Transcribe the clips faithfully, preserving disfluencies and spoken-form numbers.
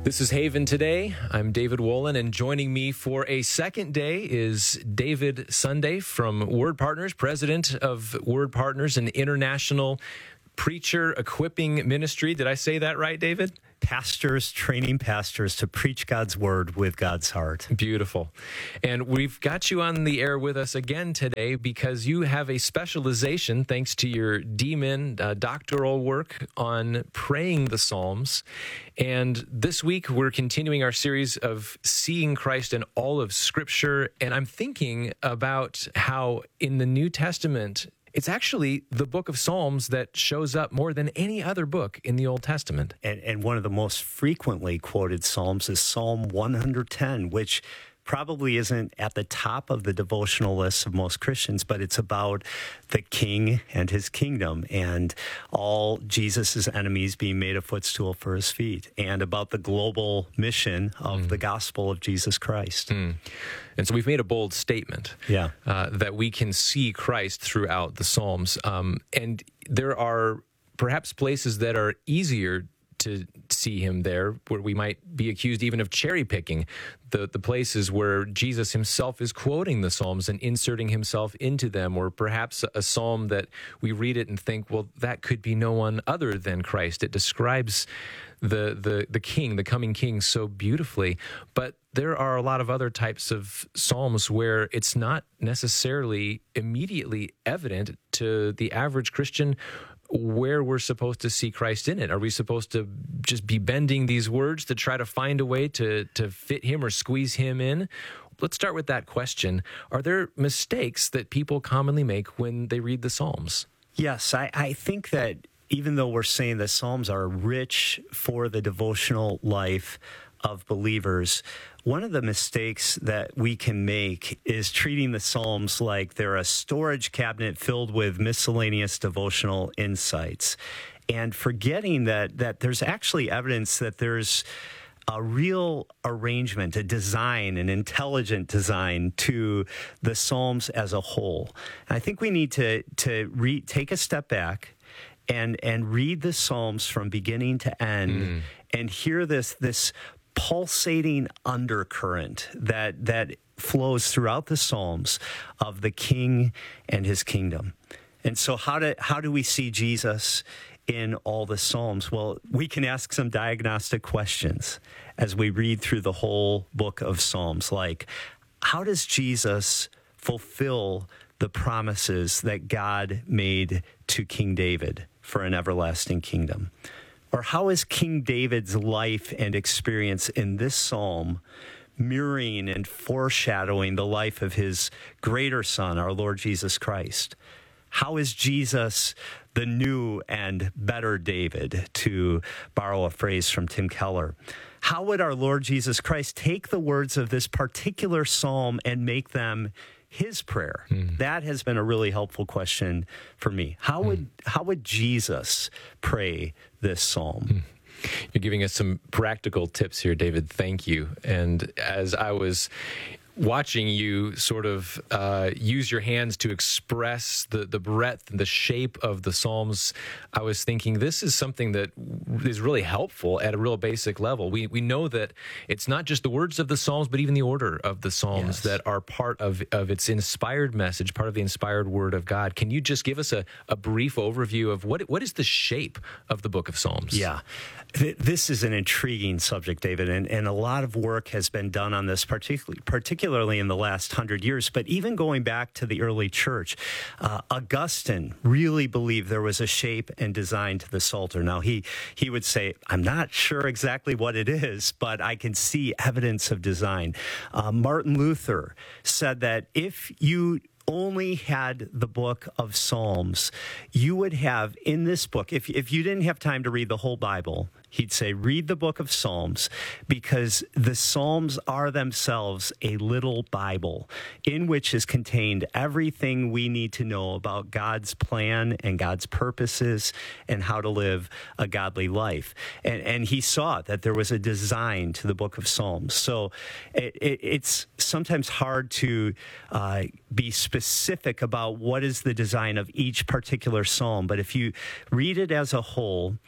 This is Haven Today. I'm David Wolin, and joining me for a second day is David Sunday from Word Partners, president of Word Partners, an international preacher equipping ministry. Did I say that right, David? Pastors training pastors to preach God's word with God's heart. Beautiful. And we've got you on the air with us again today because you have a specialization, thanks to your D Min uh, doctoral work on praying the Psalms. And this week, we're continuing our series of seeing Christ in all of Scripture. And I'm thinking about how in the New Testament, it's actually the book of Psalms that shows up more than any other book in the Old Testament. And, and one of the most frequently quoted Psalms is Psalm one hundred ten, which probably isn't at the top of the devotional lists of most Christians, but it's about the king and his kingdom and all Jesus' enemies being made a footstool for his feet, and about the global mission of mm. the gospel of Jesus Christ. Mm. And so we've made a bold statement yeah. uh, that we can see Christ throughout the Psalms. Um, and there are perhaps places that are easier to see him there, where we might be accused even of cherry picking the, the places where Jesus himself is quoting the Psalms and inserting himself into them, or perhaps a psalm that we read it and think, well, that could be no one other than Christ. It describes the the the king, the coming king, so beautifully. But there are a lot of other types of psalms where it's not necessarily immediately evident to the average Christian where we're supposed to see Christ in it. Are we supposed to just be bending these words to try to find a way to, to fit him or squeeze him in? Let's start with that question. Are there mistakes that people commonly make when they read the Psalms? Yes, I, I think that even though we're saying the Psalms are rich for the devotional life of believers, one of the mistakes that we can make is treating the Psalms like they're a storage cabinet filled with miscellaneous devotional insights, and forgetting that that there's actually evidence that there's a real arrangement, a design, an intelligent design to the Psalms as a whole. And I think we need to to re- take a step back and and read the Psalms from beginning to end mm. and hear this this pulsating undercurrent that that flows throughout the Psalms of the King and his kingdom. And so how do how do we see Jesus in all the Psalms? Well, we can ask some diagnostic questions as we read through the whole book of Psalms, like, how does Jesus fulfill the promises that God made to King David for an everlasting kingdom? Or how is King David's life and experience in this psalm mirroring and foreshadowing the life of his greater son, our Lord Jesus Christ? How is Jesus the new and better David, to borrow a phrase from Tim Keller? How would our Lord Jesus Christ take the words of this particular psalm and make them his prayer? Mm. That has been a really helpful question for me. How mm. would how would Jesus pray this psalm? Mm. You're giving us some practical tips here, David. Thank you. And as I was watching you sort of uh, use your hands to express the, the breadth and the shape of the Psalms, I was thinking this is something that is really helpful at a real basic level. We we know that it's not just the words of the Psalms, but even the order of the Psalms yes. that are part of, of its inspired message, part of the inspired Word of God. Can you just give us a, a brief overview of what what is the shape of the book of Psalms? Yeah. This is an intriguing subject, David, and, and a lot of work has been done on this, particularly particularly in the last hundred years. But even going back to the early church, uh, Augustine really believed there was a shape and design to the Psalter. Now, he, he would say, I'm not sure exactly what it is, but I can see evidence of design. Uh, Martin Luther said that if you only had the book of Psalms, you would have in this book, if if you didn't have time to read the whole Bible, he'd say, read the book of Psalms, because the Psalms are themselves a little Bible in which is contained everything we need to know about God's plan and God's purposes and how to live a godly life. And, and he saw that there was a design to the book of Psalms. So it, it, it's sometimes hard to uh, be specific about what is the design of each particular psalm, but if you read it as a whole,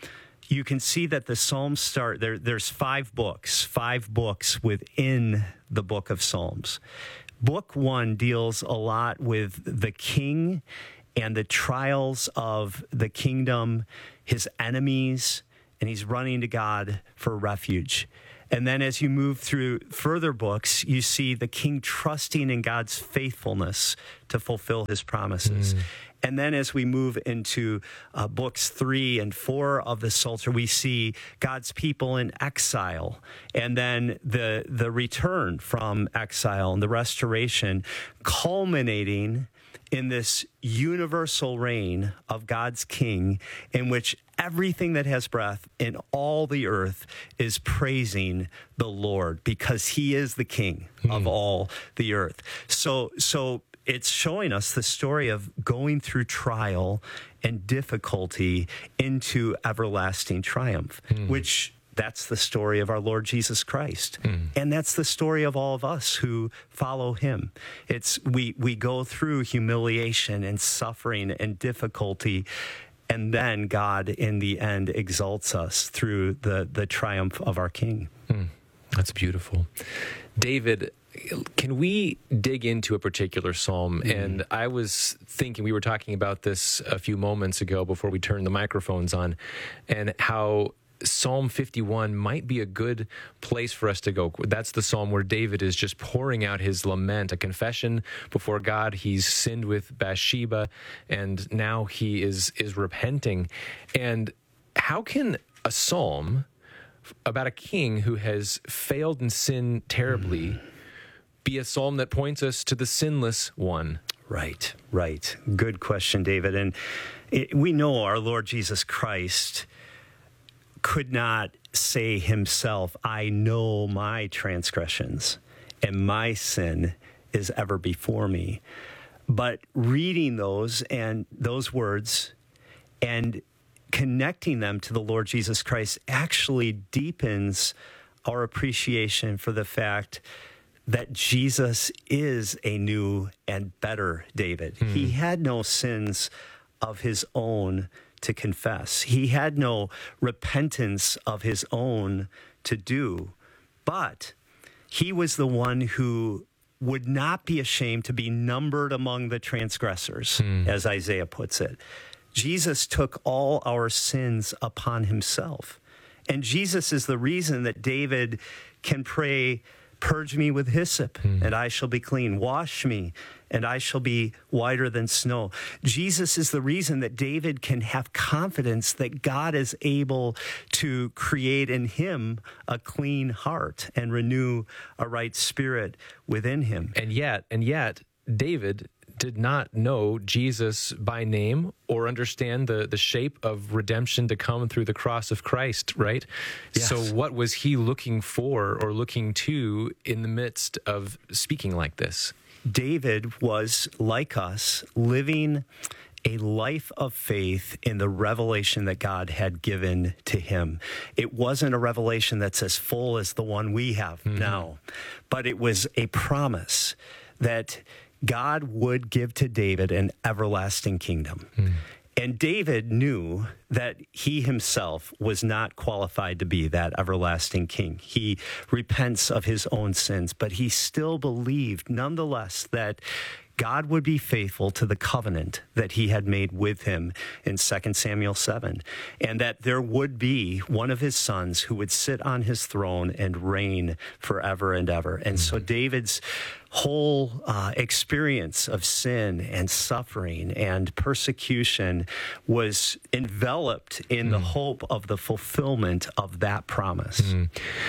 you can see that the Psalms start, there, there's five books, five books within the book of Psalms. Book one deals a lot with the king and the trials of the kingdom, his enemies, and he's running to God for refuge. And then as you move through further books, you see the king trusting in God's faithfulness to fulfill his promises. Mm. And then as we move into uh, books three and four of the Psalter, we see God's people in exile, and then the the return from exile and the restoration, culminating in this universal reign of God's king, in which everything that has breath in all the earth is praising the Lord, because he is the king mm. of all the earth. So, so it's showing us the story of going through trial and difficulty into everlasting triumph, mm. which that's the story of our Lord Jesus Christ. Mm. And that's the story of all of us who follow him. It's we we go through humiliation and suffering and difficulty, and then God in the end exalts us through the, the triumph of our King. Mm. That's beautiful. David, can we dig into a particular psalm? Mm. And I was thinking, we were talking about this a few moments ago before we turned the microphones on, and how Psalm fifty-one might be a good place for us to go. That's the psalm where David is just pouring out his lament, a confession before God. He's sinned with Bathsheba, and now he is is repenting. And how can a psalm about a king who has failed and sinned terribly mm. be a psalm that points us to the sinless one? Right, right. Good question, David. And it, we know our Lord Jesus Christ could not say himself, I know my transgressions and my sin is ever before me. But reading those and those words and connecting them to the Lord Jesus Christ actually deepens our appreciation for the fact that Jesus is a new and better David. Mm. He had no sins of his own to confess. He had no repentance of his own to do, but he was the one who would not be ashamed to be numbered among the transgressors, mm. as Isaiah puts it. Jesus took all our sins upon himself. And Jesus is the reason that David can pray, purge me with hyssop, mm. and I shall be clean. Wash me, and I shall be whiter than snow. Jesus is the reason that David can have confidence that God is able to create in him a clean heart and renew a right spirit within him. And yet, and yet, David did not know Jesus by name or understand the, the shape of redemption to come through the cross of Christ, right? Yes. So what was he looking for or looking to in the midst of speaking like this? David was, like us, living a life of faith in the revelation that God had given to him. It wasn't a revelation that's as full as the one we have mm-hmm. now, but it was a promise that God would give to David an everlasting kingdom. Mm. And David knew that he himself was not qualified to be that everlasting king. He repents of his own sins, but he still believed, nonetheless, that God would be faithful to the covenant that he had made with him in Second Samuel seven, and that there would be one of his sons who would sit on his throne and reign forever and ever. And so David's whole uh, experience of sin and suffering and persecution was enveloped in mm. the hope of the fulfillment of that promise. Mm.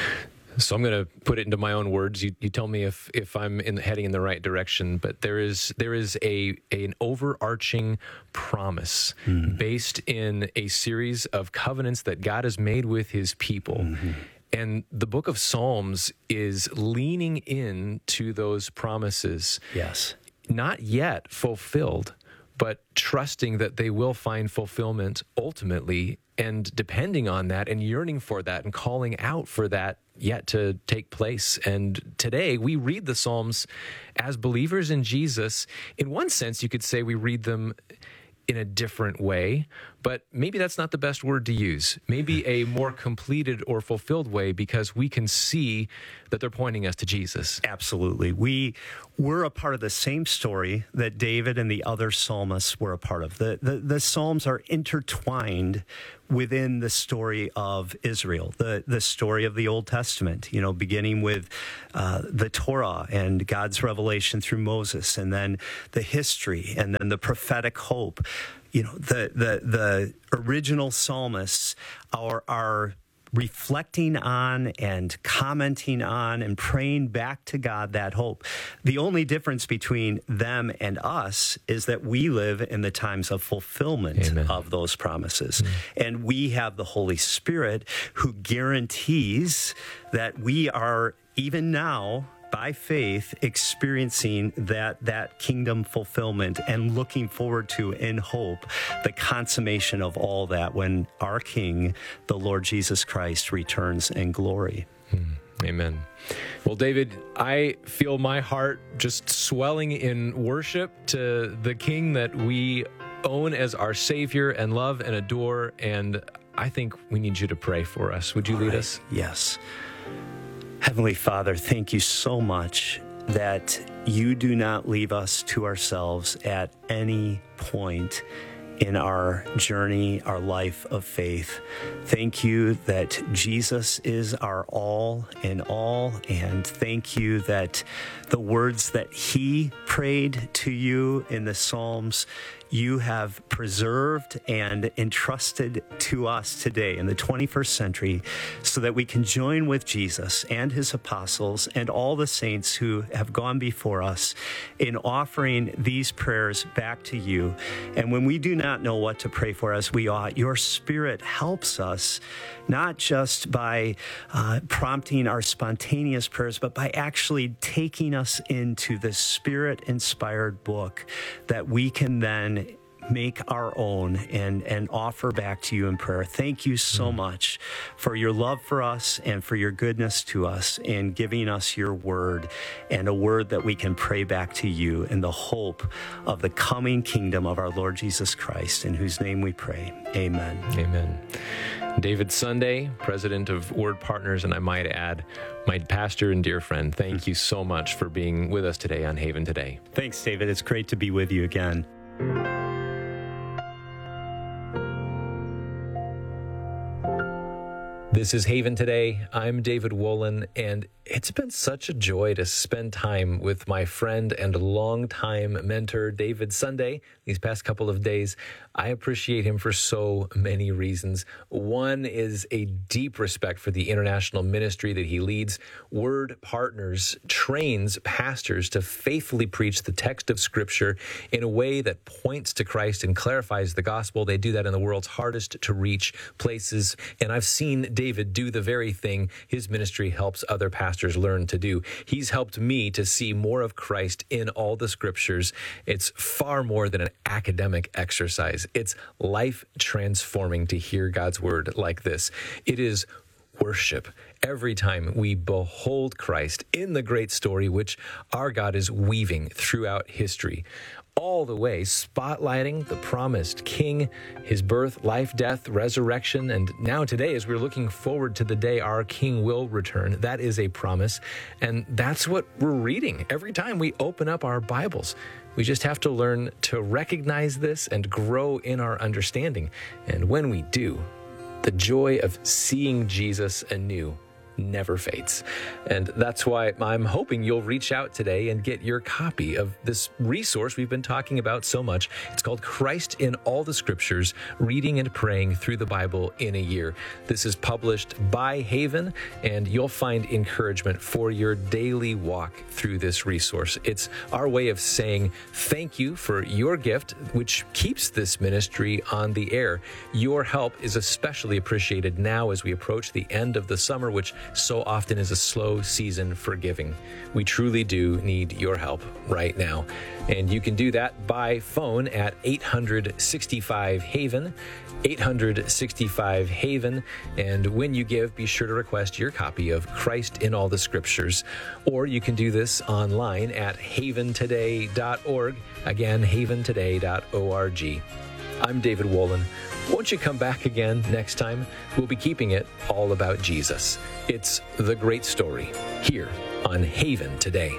So I'm going to put it into my own words. You, you tell me if, if I'm in, heading in the right direction. But there is there is a, a an overarching promise mm. based in a series of covenants that God has made with his people. Mm-hmm. And the book of Psalms is leaning into those promises. Yes. Not yet fulfilled, but trusting that they will find fulfillment ultimately, and depending on that and yearning for that and calling out for that yet to take place. And today we read the Psalms as believers in Jesus. In one sense, you could say we read them in a different way, but maybe that's not the best word to use. Maybe a more completed or fulfilled way, because we can see that they're pointing us to Jesus. Absolutely. We we're a part of the same story that David and the other psalmists were a part of. The, the, the Psalms are intertwined within the story of Israel, the, the story of the Old Testament, you know, beginning with uh, the Torah and God's revelation through Moses, and then the history, and then the prophetic hope. You know, the the the original psalmists are are reflecting on and commenting on and praying back to God that hope. The only difference between them and us is that we live in the times of fulfillment Amen. Of those promises. Mm. And we have the Holy Spirit who guarantees that we are, even now, by faith, experiencing that that kingdom fulfillment and looking forward to, in hope, the consummation of all that when our King, the Lord Jesus Christ, returns in glory. Hmm. Amen. Well, David, I feel my heart just swelling in worship to the King that we own as our Savior and love and adore, and I think we need you to pray for us. Would you all lead right. us? Yes. Heavenly Father, thank you so much that you do not leave us to ourselves at any point in our journey, our life of faith. Thank you that Jesus is our all in all, and thank you that the words that he prayed to you in the Psalms, you have preserved and entrusted to us today in the twenty-first century, so that we can join with Jesus and his apostles and all the saints who have gone before us in offering these prayers back to you. And when we do not know what to pray for as we ought, your Spirit helps us, not just by uh, prompting our spontaneous prayers, but by actually taking us into the Spirit-inspired book that we can then make our own and, and offer back to you in prayer. Thank you so mm. much for your love for us and for your goodness to us in giving us your word, and a word that we can pray back to you in the hope of the coming kingdom of our Lord Jesus Christ, in whose name we pray. Amen. Amen. David Sunday, president of Word Partners, and I might add, my pastor and dear friend, thank you so much for being with us today on Haven Today. Thanks, David. It's great to be with you again. This is Haven Today. I'm David Wolin, and it's been such a joy to spend time with my friend and longtime mentor, David Sunday, these past couple of days. I appreciate him for so many reasons. One is a deep respect for the international ministry that he leads. Word Partners trains pastors to faithfully preach the text of Scripture in a way that points to Christ and clarifies the gospel. They do that in the world's hardest to reach places, and I've seen David do the very thing his ministry helps other pastors learn to do. He's helped me to see more of Christ in all the Scriptures. It's far more than an academic exercise. It's life transforming to hear God's word like this. It is worship every time we behold Christ in the great story which our God is weaving throughout history, all the way spotlighting the promised King, his birth, life, death, resurrection, and now today, as we're looking forward to the day our King will return, that is a promise, and that's what we're reading every time we open up our Bibles. We just have to learn to recognize this and grow in our understanding, and when we do, the joy of seeing Jesus anew never fades. And that's why I'm hoping you'll reach out today and get your copy of this resource we've been talking about so much. It's called Christ in All the Scriptures, Reading and Praying Through the Bible in a Year. This is published by Haven, and you'll find encouragement for your daily walk through this resource. It's our way of saying thank you for your gift, which keeps this ministry on the air. Your help is especially appreciated now as we approach the end of the summer, which so often is a slow season for giving. We truly do need your help right now. And you can do that by phone at eight hundred sixty-five Haven, eight hundred sixty-five Haven. And when you give, be sure to request your copy of Christ in All the Scriptures. Or you can do this online at haven today dot org. Again, haven today dot org. I'm David Wolin. Won't you come back again next time? We'll be keeping it all about Jesus. It's The Great Story here on Haven Today.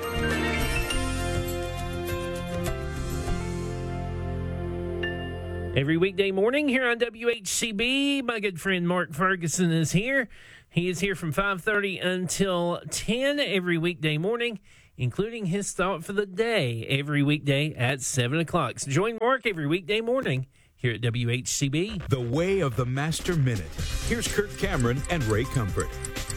Every weekday morning here on W H C B, my good friend Mark Ferguson is here. He is here from five thirty until ten every weekday morning, including his thought for the day every weekday at seven o'clock. So join Mark every weekday morning here at W H C B. The Way of the Master Minute. Here's Kirk Cameron and Ray Comfort.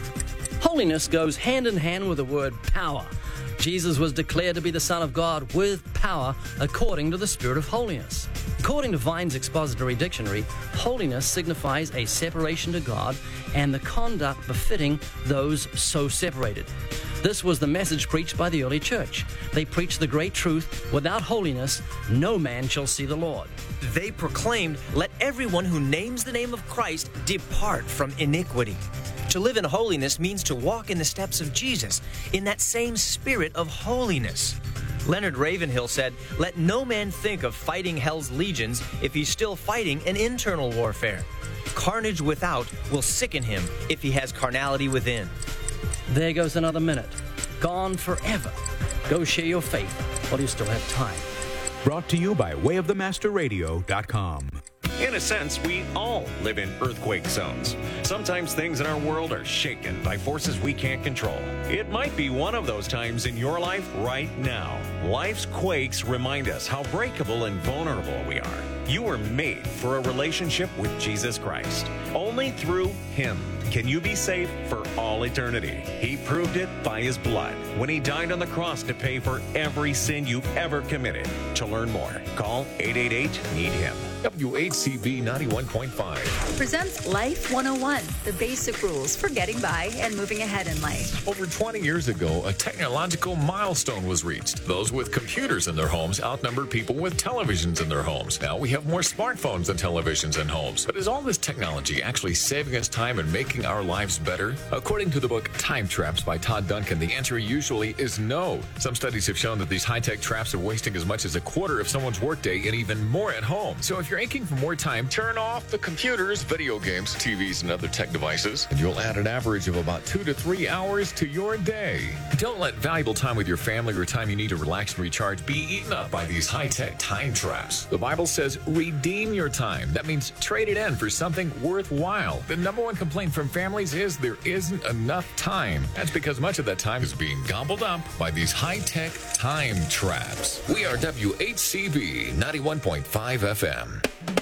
Holiness goes hand in hand with the word power. Jesus was declared to be the Son of God with power according to the Spirit of holiness. According to Vine's Expository Dictionary, holiness signifies a separation to God and the conduct befitting those so separated. This was the message preached by the early church. They preached the great truth, without holiness, no man shall see the Lord. They proclaimed, let everyone who names the name of Christ depart from iniquity. To live in holiness means to walk in the steps of Jesus, in that same spirit of holiness. Leonard Ravenhill said, let no man think of fighting hell's legions if he's still fighting an internal warfare. Carnage without will sicken him if he has carnality within. There goes another minute. Gone forever. Go share your faith while you still have time. Brought to you by way of the master radio dot com. In a sense, we all live in earthquake zones. Sometimes things in our world are shaken by forces we can't control. It might be one of those times in your life right now. Life's quakes remind us how breakable and vulnerable we are. You were made for a relationship with Jesus Christ. Only through Him can you be safe for all eternity. He proved it by His blood when He died on the cross to pay for every sin you've ever committed. To learn more, call eight eight eight, need him. W H C B ninety-one point five presents Life one oh one, the basic rules for getting by and moving ahead in life. Over twenty years ago, a technological milestone was reached. Those with computers in their homes outnumbered people with televisions in their homes. Now we have more smartphones than televisions in homes. But is all this technology actually saving us time and making our lives better? According to the book Time Traps by Todd Duncan, the answer usually is no. Some studies have shown that these high-tech traps are wasting as much as a quarter of someone's workday and even more at home. So if you're aching for more time, turn off the computers, video games, T Vs, and other tech devices, and you'll add an average of about two to three hours to your day. Don't let valuable time with your family or time you need to relax and recharge be eaten up by these high-tech time traps. The Bible says, redeem your time. That means trade it in for something worthwhile. The number one complaint from families is there isn't enough time. That's because much of that time is being gobbled up by these high-tech time traps. We are W H C B ninety-one point five F M.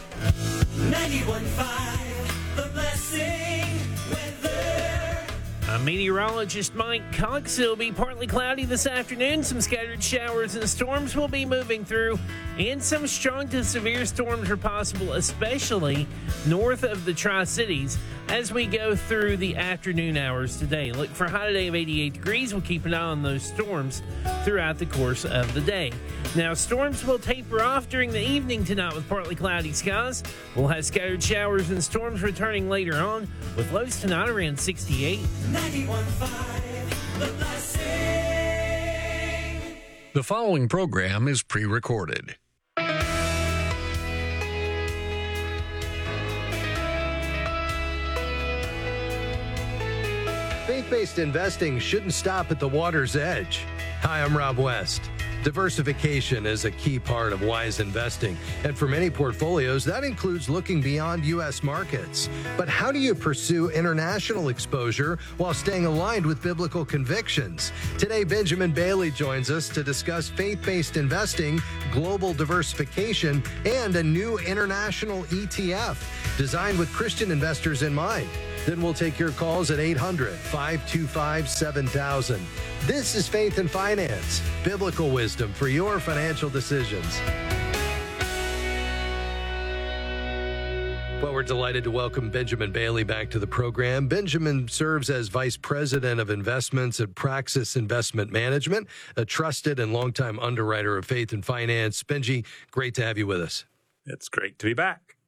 ninety-one point five, The Blessing Weather. I'm meteorologist Mike Cox. It'll be partly cloudy this afternoon. Some scattered showers and storms will be moving through, and some strong to severe storms are possible, especially north of the Tri-Cities as we go through the afternoon hours today. Look for a high today of eighty-eight degrees. We'll keep an eye on those storms throughout the course of the day. Now, storms will taper off during the evening tonight with partly cloudy skies. We'll have scattered showers and storms returning later on with lows tonight around sixty-eight. ninety-one point five, The Blessing. The following program is pre-recorded. Faith-based investing shouldn't stop at the water's edge. Hi, I'm Rob West. Diversification is a key part of wise investing, and for many portfolios, that includes looking beyond U S markets. But how do you pursue international exposure while staying aligned with biblical convictions? Today, Benjamin Bailey joins us to discuss faith-based investing, global diversification, and a new international E T F designed with Christian investors in mind. Then we'll take your calls at eight hundred, five two five, seven thousand. This is Faith and Finance, biblical wisdom for your financial decisions. Well, we're delighted to welcome Benjamin Bailey back to the program. Benjamin serves as Vice President of Investments at Praxis Investment Management, a trusted and longtime underwriter of Faith and Finance. Benji, great to have you with us. It's great to be back.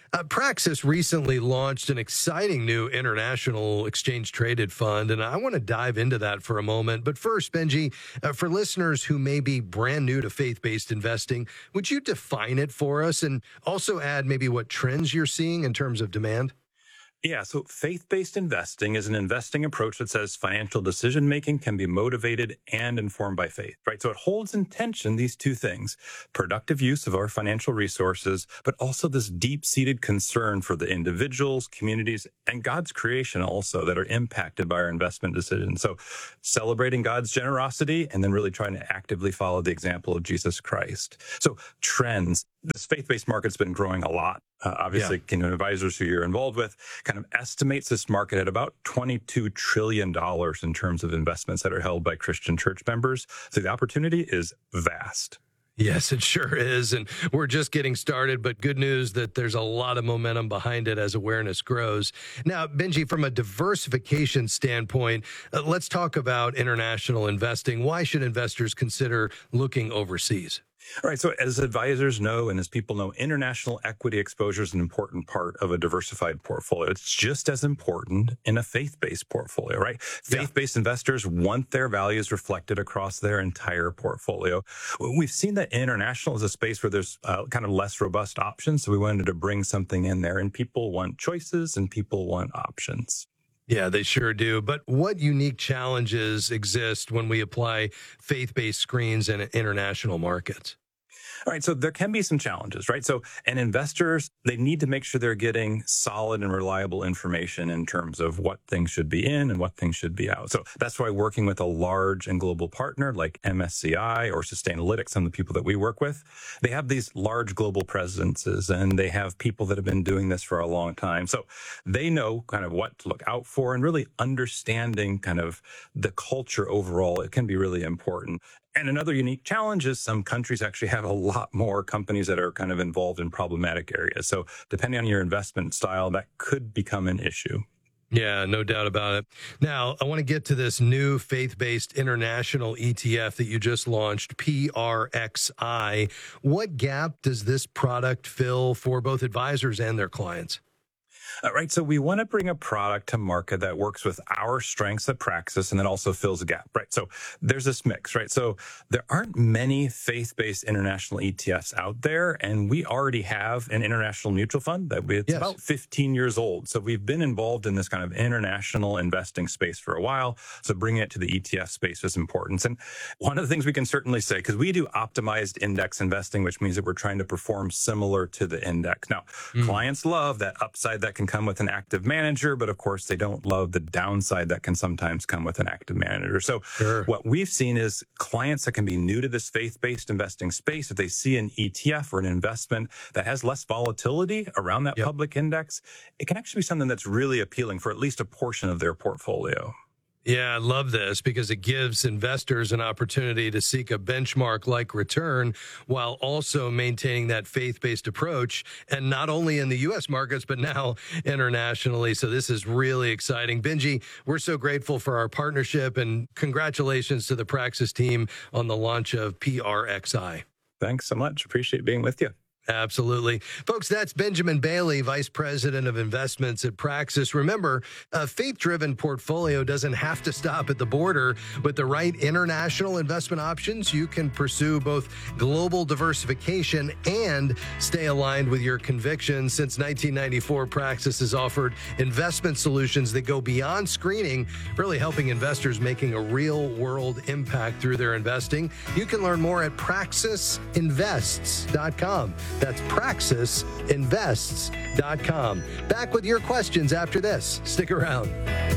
Uh, Praxis recently launched an exciting new international exchange-traded fund, and I want to dive into that for a moment. But first, Benji, uh, for listeners who may be brand new to faith-based investing, would you define it for us and also add maybe what trends you're seeing in terms of demand? Yeah, so faith-based investing is an investing approach that says financial decision-making can be motivated and informed by faith, right? So it holds in tension these two things, productive use of our financial resources, but also this deep-seated concern for the individuals, communities, and God's creation also that are impacted by our investment decisions. So celebrating God's generosity and then really trying to actively follow the example of Jesus Christ. So trends. This faith-based market's been growing a lot. Uh, obviously, yeah. Kingdom Advisors, who you're involved with, kind of estimates this market at about twenty-two trillion dollars in terms of investments that are held by Christian church members. So the opportunity is vast. Yes, it sure is. And we're just getting started, but good news that there's a lot of momentum behind it as awareness grows. Now, Benji, from a diversification standpoint, uh, let's talk about international investing. Why should investors consider looking overseas? All right. So as advisors know, and as people know, international equity exposure is an important part of a diversified portfolio. It's just as important in a faith-based portfolio, right? Faith-based yeah. investors want their values reflected across their entire portfolio. We've seen that international is a space where there's uh, kind of less robust options. So we wanted to bring something in there, and people want choices and people want options. Yeah, they sure do. But what unique challenges exist when we apply faith-based screens in international markets? All right, so there can be some challenges, right? So, and investors, they need to make sure they're getting solid and reliable information in terms of what things should be in and what things should be out. So that's why working with a large and global partner like M S C I or Sustainalytics, some of the people that we work with, they have these large global presences and they have people that have been doing this for a long time. So they know kind of what to look out for, and really understanding kind of the culture overall. It can be really important. And another unique challenge is some countries actually have a lot more companies that are kind of involved in problematic areas. So depending on your investment style, that could become an issue. Yeah, no doubt about it. Now, I want to get to this new faith-based international E T F that you just launched, P R X I. What gap does this product fill for both advisors and their clients? Uh, right. So we want to bring a product to market that works with our strengths at Praxis and then also fills a gap, right? So there's this mix, right? So there aren't many faith-based international E T Fs out there, and we already have an international mutual fund that we, it's yes. about fifteen years old. So we've been involved in this kind of international investing space for a while. So bringing it to the E T F space is important. And one of the things we can certainly say, because we do optimized index investing, which means that we're trying to perform similar to the index. Now, mm. clients love that upside that can come with an active manager, but of course they don't love the downside that can sometimes come with an active manager. So sure. what we've seen is clients that can be new to this faith-based investing space, if they see an E T F or an investment that has less volatility around that yep. public index, it can actually be something that's really appealing for at least a portion of their portfolio. Yeah, I love this because it gives investors an opportunity to seek a benchmark-like return while also maintaining that faith-based approach, and not only in the U S markets, but now internationally. So this is really exciting. Benji, we're so grateful for our partnership, and congratulations to the Praxis team on the launch of P R X I. Thanks so much. Appreciate being with you. Absolutely. Folks, that's Benjamin Bailey, Vice President of Investments at Praxis. Remember, a faith-driven portfolio doesn't have to stop at the border. With the right international investment options, you can pursue both global diversification and stay aligned with your convictions. Since nineteen ninety-four, Praxis has offered investment solutions that go beyond screening, really helping investors making a real-world impact through their investing. You can learn more at praxis invests dot com. That's praxis invests dot com. Back with your questions after this. Stick around.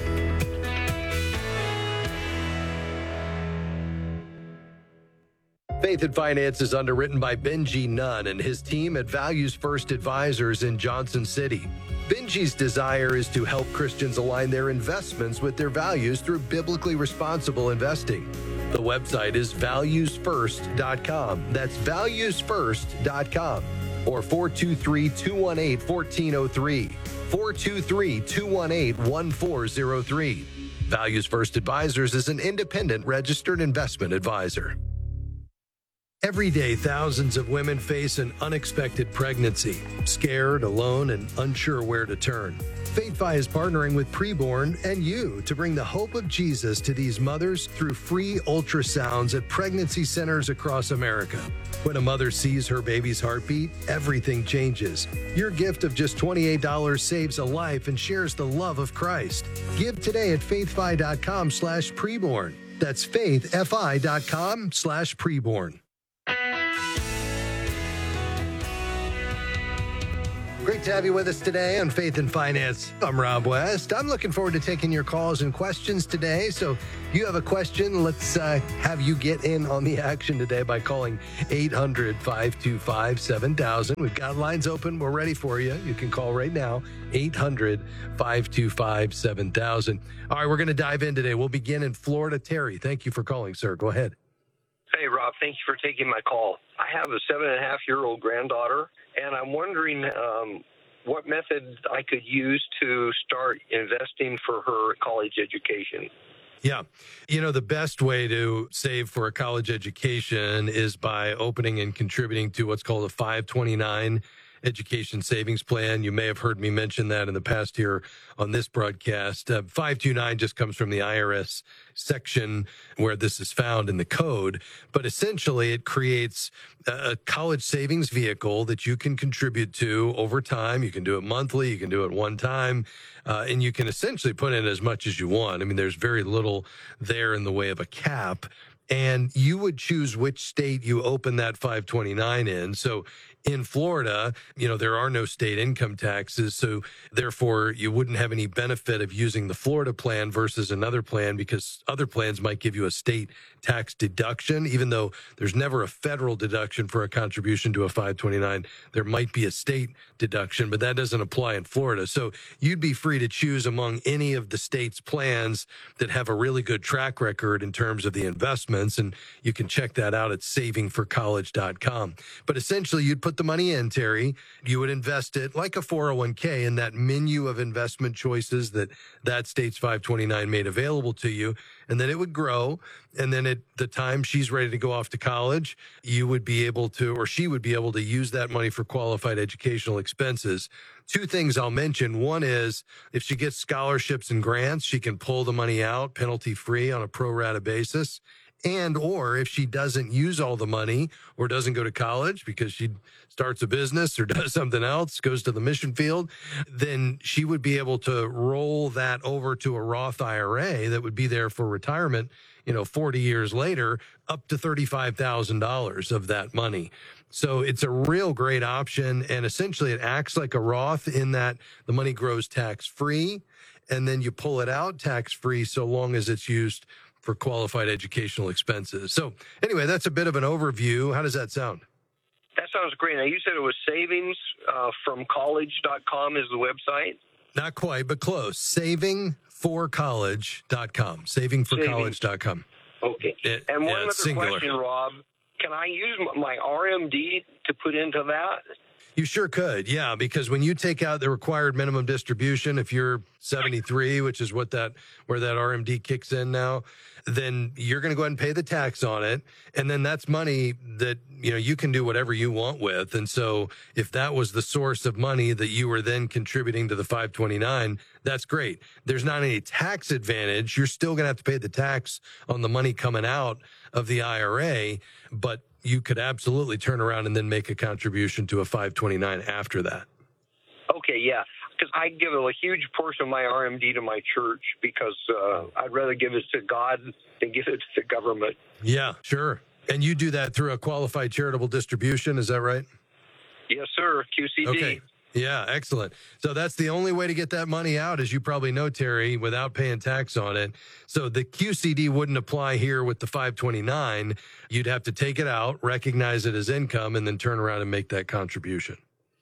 Faith and Finance is underwritten by Benji Nunn and his team at Values First Advisors in Johnson City. Benji's desire is to help Christians align their investments with their values through biblically responsible investing. The website is values first dot com. That's values first dot com. Or four two three, two one eight, one four zero three. four two three, two one eight, one four zero three. Values First Advisors is an independent registered investment advisor. Every day, thousands of women face an unexpected pregnancy, scared, alone, and unsure where to turn. FaithFi is partnering with Preborn and you to bring the hope of Jesus to these mothers through free ultrasounds at pregnancy centers across America. When a mother sees her baby's heartbeat, everything changes. Your gift of just twenty-eight dollars saves a life and shares the love of Christ. Give today at faithfi.com slash preborn. That's faithfi.com slash preborn. Great to have you with us today on Faith and Finance. I'm Rob West. I'm looking forward to taking your calls and questions today. So if you have a question, let's uh, have you get in on the action today by calling eight hundred, five two five, seven thousand. We've got lines open. We're ready for you. You can call right now, eight hundred, five two five, seven thousand. All right, we're going to dive in today. We'll begin in Florida. Terry, thank you for calling, sir. Go ahead. Hey, Rob, thank you for taking my call. I have a seven and a half year old granddaughter, and I'm wondering um, what method I could use to start investing for her college education. Yeah. You know, the best way to save for a college education is by opening and contributing to what's called a five twenty-nine education savings plan. You may have heard me mention that in the past here on this broadcast. Uh, five twenty-nine just comes from the I R S section where this is found in the code. But essentially, it creates a college savings vehicle that you can contribute to over time. You can do it monthly. You can do it one time. Uh, and you can essentially put in as much as you want. I mean, there's very little there in the way of a cap. And you would choose which state you open that five twenty-nine in. So in Florida, you know, there are no state income taxes. So therefore, you wouldn't have any benefit of using the Florida plan versus another plan because other plans might give you a state tax deduction. Even though there's never a federal deduction for a contribution to a five twenty-nine, there might be a state deduction, but that doesn't apply in Florida. So you'd be free to choose among any of the state's plans that have a really good track record in terms of the investments. And you can check that out at saving for college dot com. But essentially, you'd put the money in, Terry. You would invest it like a four oh one k in that menu of investment choices that that state's five twenty-nine made available to you. And then it would grow. And then at the time she's ready to go off to college, you would be able to, or she would be able to use that money for qualified educational expenses. Two things I'll mention. One is if she gets scholarships and grants, she can pull the money out penalty free on a pro rata basis. And or if she doesn't use all the money or doesn't go to college because she starts a business or does something else, goes to the mission field, then she would be able to roll that over to a Roth I R A that would be there for retirement, you know, forty years later, up to thirty-five thousand dollars of that money. So it's a real great option. And essentially it acts like a Roth in that the money grows tax free and then you pull it out tax free so long as it's used for qualified educational expenses. So anyway, that's a bit of an overview. How does that sound? That sounds great. Now, you said it was savings uh, from college dot com is the website? Not quite, but close. saving for college dot com. saving for college dot com. Okay. It, and one yeah, other singular. question, Rob. Can I use my R M D to put into that? You sure could, yeah, because when you take out the required minimum distribution, if you're seventy-three, which is what that where that R M D kicks in now, then you're going to go ahead and pay the tax on it, and then that's money that you know you can do whatever you want with. And so, if that was the source of money that you were then contributing to the five twenty-nine, that's great. There's not any tax advantage. You're still going to have to pay the tax on the money coming out of the I R A, but you could absolutely turn around and then make a contribution to a five twenty-nine after that. Okay, yeah, because I give a huge portion of my R M D to my church because uh, I'd rather give it to God than give it to the government. Yeah, sure. And you do that through a qualified charitable distribution, is that right? Yes, sir, Q C D. Okay. Yeah, excellent. So that's the only way to get that money out, as you probably know, Terry, without paying tax on it. So the Q C D wouldn't apply here with the five twenty-nine. You'd have to take it out, recognize it as income, and then turn around and make that contribution.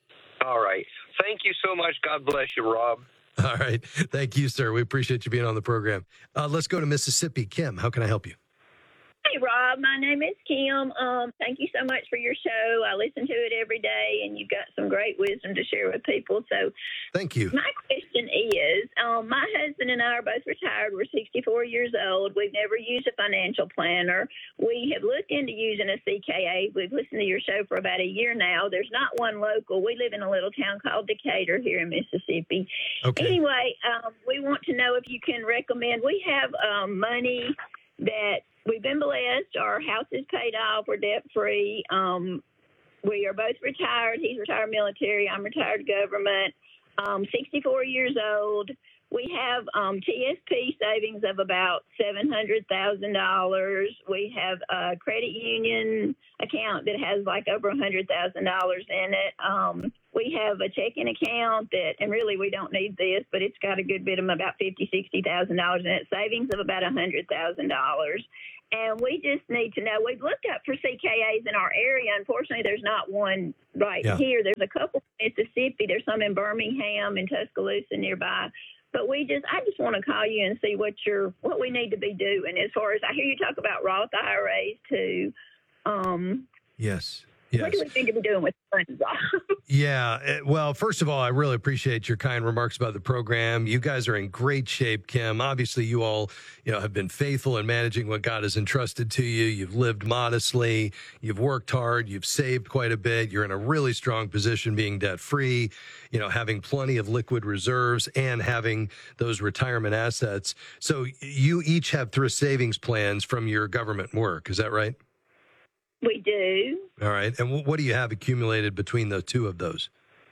All right. Thank you so much. God bless you, Rob. All right. Thank you, sir. We appreciate you being on the program. Uh, let's go to Mississippi. Kim, how can I help you? Hey, Rob. My name is Kim. Um, thank you so much for your show. I listen to it every day, and you've got some great wisdom to share with people. So, thank you. My question is, um, my husband and I are both retired. We're sixty-four years old. We've never used a financial planner. We have looked into using a C K A. We've listened to your show for about a year now. There's not one local. We live in a little town called Decatur here in Mississippi. Okay. Anyway, um, we want to know if you can recommend. We have um, money that we've been blessed. Our house is paid off. We're debt free. Um, we are both retired. He's retired military. I'm retired government. Um, sixty-four years old. We have um, T S P savings of about seven hundred thousand dollars. We have a credit union account that has like over one hundred thousand dollars in it. Um, we have a checking account that, and really we don't need this, but it's got a good bit of about fifty thousand dollars, sixty thousand dollars in it, savings of about one hundred thousand dollars. And we just need to know, we've looked up for C K As in our area. Unfortunately, there's not one right Yeah. here. There's a couple in Mississippi. There's some in Birmingham and Tuscaloosa nearby. But we just, I just want to call you and see what you're, what we need to be doing as far as, I hear you talk about Roth I R As too. Um, Yes. What do we need to be doing with funds? Yeah. eh, Well, first of all, I really appreciate your kind remarks about the program. You guys are in great shape, Kim. Obviously, you all, you know, have been faithful in managing what God has entrusted to you. You've lived modestly. You've worked hard. You've saved quite a bit. You're in a really strong position being debt free, you know, having plenty of liquid reserves and having those retirement assets. So you each have thrift savings plans from your government work. Is that right? We do. All right. And wh- what do you have accumulated between the two of those?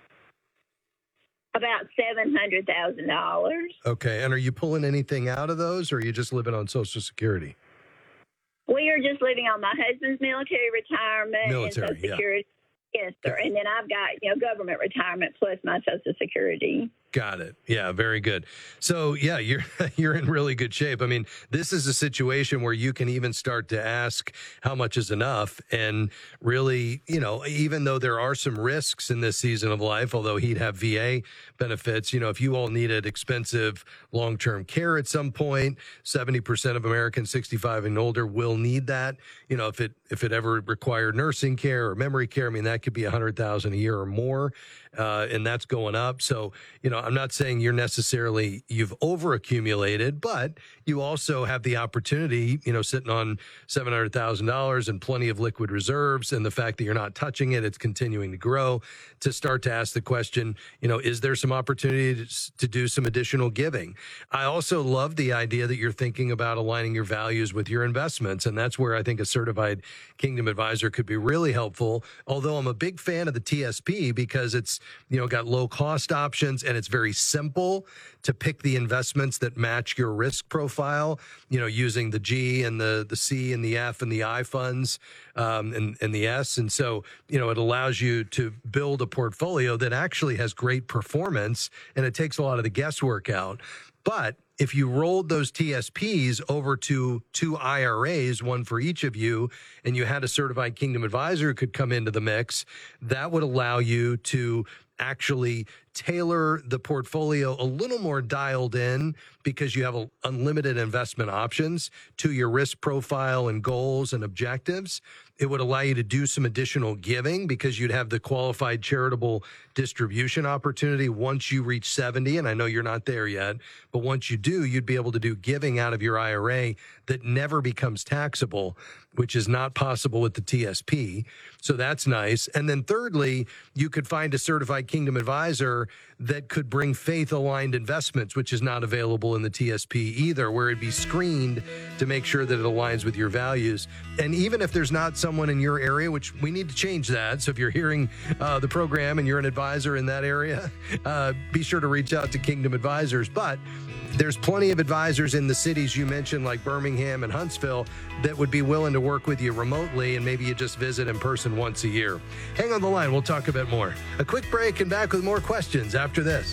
About seven hundred thousand dollars. Okay. And are you pulling anything out of those, or are you just living on Social Security? We are just living on my husband's military retirement Military, and Social yeah. Security. Yes, sir. And then I've got, you know, government retirement plus my Social Security. Got it. Yeah, very good. So, yeah, you're you're in really good shape. I mean, this is a situation where you can even start to ask how much is enough, and really, you know, even though there are some risks in this season of life, although he'd have V A benefits, you know, if you all needed expensive long-term care at some point, seventy percent of Americans sixty-five and older will need that. You know, if it if it ever required nursing care or memory care, I mean, that could be one hundred thousand dollars a year or more. Uh, and that's going up. So, you know, I'm not saying you're necessarily, you've over accumulated, but you also have the opportunity, you know, sitting on seven hundred thousand dollars and plenty of liquid reserves, and the fact that you're not touching it, it's continuing to grow, to start to ask the question, you know, is there some opportunity to, to do some additional giving? I also love the idea that you're thinking about aligning your values with your investments. And that's where I think a certified Kingdom advisor could be really helpful. Although I'm a big fan of the T S P because it's, you know, got low cost options and it's very simple to pick the investments that match your risk profile, you know, using the G and the, the C and the F and the I funds um, and, and the S. And so, you know, it allows you to build a portfolio that actually has great performance, and it takes a lot of the guesswork out. But if you rolled those T S Ps over to two I R As, one for each of you, and you had a certified Kingdom advisor who could come into the mix, that would allow you to actually tailor the portfolio a little more dialed in, because you have a, unlimited investment options to your risk profile and goals and objectives. It would allow you to do some additional giving because you'd have the qualified charitable distribution opportunity once you reach seventy. And I know you're not there yet, but once you do, you'd be able to do giving out of your I R A that never becomes taxable, which is not possible with the T S P. So that's nice. And then thirdly, you could find a certified Kingdom advisor that could bring faith-aligned investments, which is not available in the T S P either, where it'd be screened to make sure that it aligns with your values. And even if there's not someone in your area, which we need to change that. So if you're hearing uh, the program and you're an advisor in that area, uh, be sure to reach out to Kingdom Advisors. But there's plenty of advisors in the cities you mentioned, like Birmingham and Huntsville, that would be willing to work with you remotely, and maybe you just visit in person once a year. Hang on the line. We'll talk a bit more. A quick break and back with more questions after this.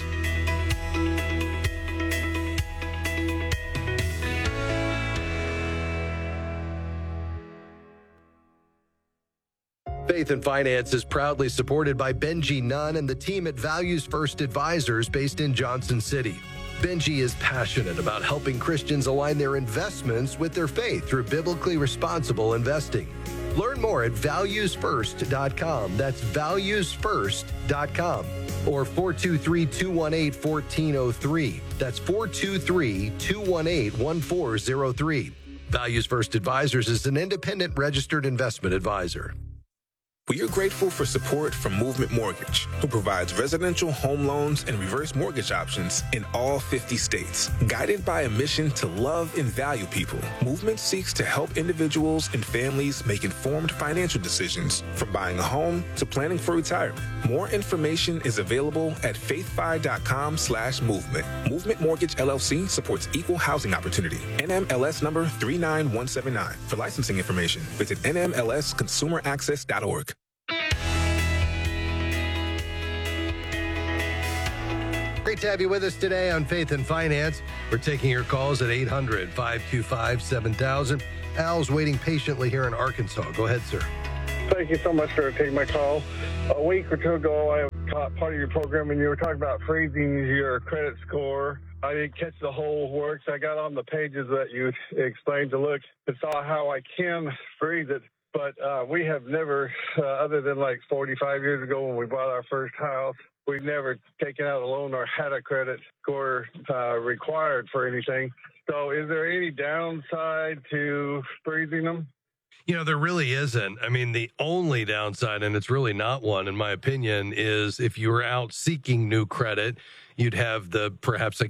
Faith and Finance is proudly supported by Benji Nunn and the team at Values First Advisors based in Johnson City. Benji is passionate about helping Christians align their investments with their faith through biblically responsible investing. Learn more at values first dot com. That's values first dot com. Or four two three, two one eight, one four zero three. That's four two three, two one eight, one four zero three. Values First Advisors is an independent registered investment advisor. We are grateful for support from Movement Mortgage, who provides residential home loans and reverse mortgage options in all fifty states. Guided by a mission to love and value people, Movement seeks to help individuals and families make informed financial decisions, from buying a home to planning for retirement. More information is available at faithfi.com slash movement. Movement Mortgage L L C supports equal housing opportunity. N M L S number three nine one seven nine. For licensing information, visit N M L S consumer access dot org. Great to have you with us today on Faith and Finance. We're taking your calls at eight hundred, five two five, seven thousand. Al's waiting patiently here in Arkansas. Go ahead, sir. Thank you so much for taking my call. A week or two ago, I caught part of your program, and you were talking about freezing your credit score. I didn't catch the whole works. I got on the pages that you explained to look and saw how I can freeze it. But uh, we have never, uh, other than like forty-five years ago when we bought our first house, we've never taken out a loan or had a credit score uh, required for anything. So is there any downside to freezing them? You know, there really isn't. I mean, the only downside, and it's really not one, in my opinion, is if you were out seeking new credit, you'd have the perhaps a